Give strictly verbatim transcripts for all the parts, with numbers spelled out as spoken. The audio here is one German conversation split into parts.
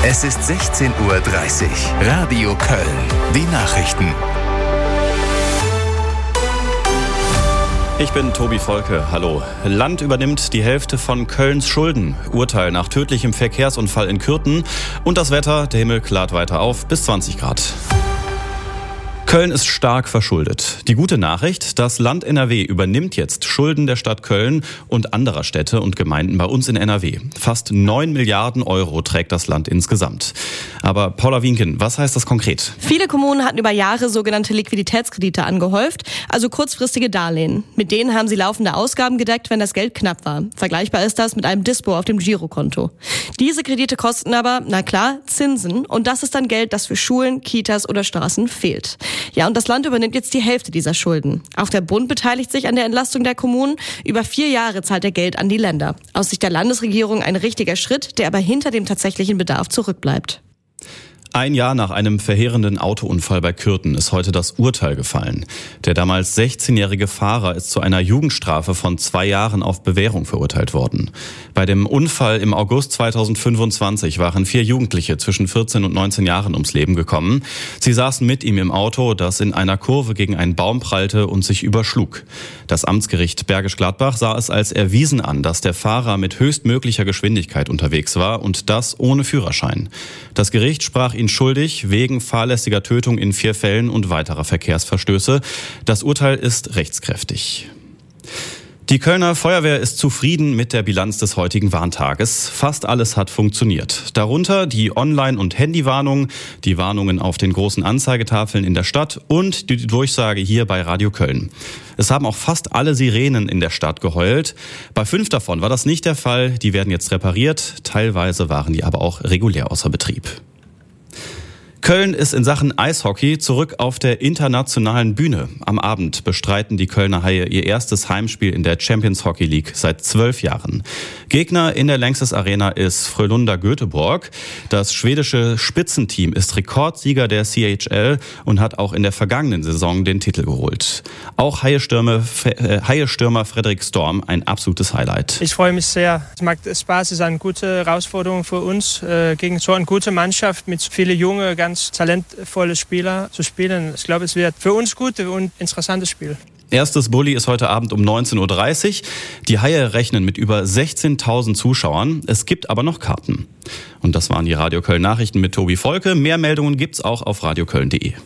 Es ist sechzehn Uhr dreißig. Radio Köln. Die Nachrichten. Ich bin Tobi Volke. Hallo. Land übernimmt die Hälfte von Kölns Schulden. Urteil nach tödlichem Verkehrsunfall in Kürten. Und das Wetter, der Himmel klart weiter auf, bis zwanzig Grad. Köln ist stark verschuldet. Die gute Nachricht, das Land N R W übernimmt jetzt Schulden der Stadt Köln und anderer Städte und Gemeinden bei uns in N R W. Fast neun Milliarden Euro trägt das Land insgesamt. Aber Paula Wienken, was heißt das konkret? Viele Kommunen hatten über Jahre sogenannte Liquiditätskredite angehäuft, also kurzfristige Darlehen. Mit denen haben sie laufende Ausgaben gedeckt, wenn das Geld knapp war. Vergleichbar ist das mit einem Dispo auf dem Girokonto. Diese Kredite kosten aber, na klar, Zinsen. Und das ist dann Geld, das für Schulen, Kitas oder Straßen fehlt. Ja, und das Land übernimmt jetzt die Hälfte dieser Schulden. Auch der Bund beteiligt sich an der Entlastung der Kommunen. Über vier Jahre zahlt er Geld an die Länder. Aus Sicht der Landesregierung ein richtiger Schritt, der aber hinter dem tatsächlichen Bedarf zurückbleibt. Ein Jahr nach einem verheerenden Autounfall bei Kürten ist heute das Urteil gefallen. Der damals sechzehnjährige Fahrer ist zu einer Jugendstrafe von zwei Jahren auf Bewährung verurteilt worden. Bei dem Unfall im August zweitausendfünfundzwanzig waren vier Jugendliche zwischen vierzehn und neunzehn Jahren ums Leben gekommen. Sie saßen mit ihm im Auto, das in einer Kurve gegen einen Baum prallte und sich überschlug. Das Amtsgericht Bergisch Gladbach sah es als erwiesen an, dass der Fahrer mit höchstmöglicher Geschwindigkeit unterwegs war und das ohne Führerschein. Das Gericht sprach ihn schuldig wegen fahrlässiger Tötung in vier Fällen und weiterer Verkehrsverstöße. Das Urteil ist rechtskräftig. Die Kölner Feuerwehr ist zufrieden mit der Bilanz des heutigen Warntages. Fast alles hat funktioniert. Darunter die Online- und Handywarnungen, die Warnungen auf den großen Anzeigetafeln in der Stadt und die Durchsage hier bei Radio Köln. Es haben auch fast alle Sirenen in der Stadt geheult. Bei fünf davon war das nicht der Fall. Die werden jetzt repariert. Teilweise waren die aber auch regulär außer Betrieb. Köln ist in Sachen Eishockey zurück auf der internationalen Bühne. Am Abend bestreiten die Kölner Haie ihr erstes Heimspiel in der Champions Hockey League seit zwölf Jahren. Gegner in der Lanxess Arena ist Frölunda Göteborg. Das schwedische Spitzenteam ist Rekordsieger der C H L und hat auch in der vergangenen Saison den Titel geholt. Auch Haie-Stürmer, äh, Haie-Stürmer Frederik Storm ein absolutes Highlight. Ich freue mich sehr. Es macht Spaß, es ist eine gute Herausforderung für uns, äh, gegen so eine gute Mannschaft mit vielen jungen, ganz talentvolle Spieler zu spielen. Ich glaube, es wird für uns gut und interessantes Spiel. Erstes Bulli ist heute Abend um neunzehn Uhr dreißig. Die Haie rechnen mit über sechzehntausend Zuschauern. Es gibt aber noch Karten. Und das waren die Radio Köln Nachrichten mit Tobi Volke. Mehr Meldungen gibt's auch auf radioköln punkt de.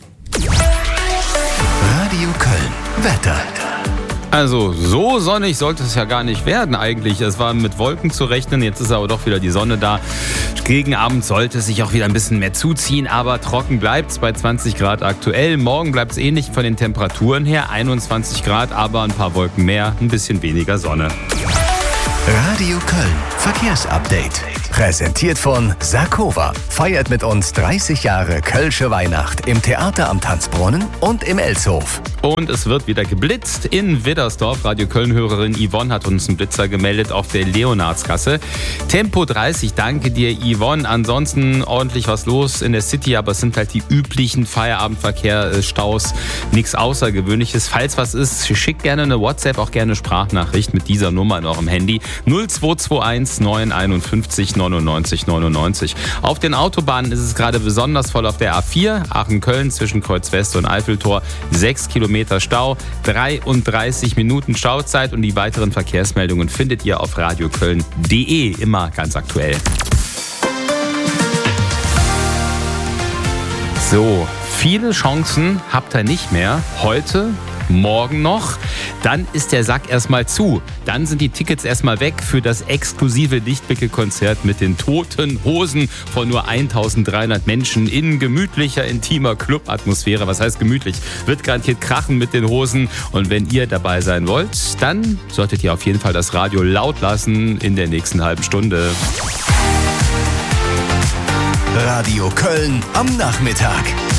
Radio Köln. Wetter. Also so sonnig sollte es ja gar nicht werden eigentlich. Es war mit Wolken zu rechnen, jetzt ist aber doch wieder die Sonne da. Gegen Abend sollte es sich auch wieder ein bisschen mehr zuziehen, aber trocken bleibt es bei zwanzig Grad aktuell. Morgen bleibt es ähnlich von den Temperaturen her, einundzwanzig Grad, aber ein paar Wolken mehr, ein bisschen weniger Sonne. Radio Köln. Verkehrsupdate. Präsentiert von Sarkova. Feiert mit uns dreißig Jahre Kölsche Weihnacht im Theater am Tanzbrunnen und im Elshof. Und es wird wieder geblitzt in Widdersdorf. Radio Köln-Hörerin Yvonne hat uns einen Blitzer gemeldet auf der Leonardsgasse. Tempo dreißig, danke dir Yvonne. Ansonsten ordentlich was los in der City, aber es sind halt die üblichen Feierabendverkehr-Staus. Nichts Außergewöhnliches. Falls was ist, schickt gerne eine WhatsApp, auch gerne Sprachnachricht mit dieser Nummer in eurem Handy. null zwei zwei eins neun fünf eins neunundneunzig neunundneunzig. Auf den Autobahnen ist es gerade besonders voll auf der A vier, Aachen-Köln zwischen Kreuz West und Eiffeltor. sechs Kilometer Stau, dreiunddreißig Minuten Stauzeit und die weiteren Verkehrsmeldungen findet ihr auf radioköln punkt de, immer ganz aktuell. So, viele Chancen habt ihr nicht mehr. Heute, morgen noch. Dann ist der Sack erstmal zu. Dann sind die Tickets erstmal weg für das exklusive Lichtblicke-Konzert mit den Toten Hosen von nur eintausenddreihundert Menschen in gemütlicher, intimer Club-Atmosphäre. Was heißt gemütlich? Wird garantiert krachen mit den Hosen. Und wenn ihr dabei sein wollt, dann solltet ihr auf jeden Fall das Radio laut lassen in der nächsten halben Stunde. Radio Köln am Nachmittag.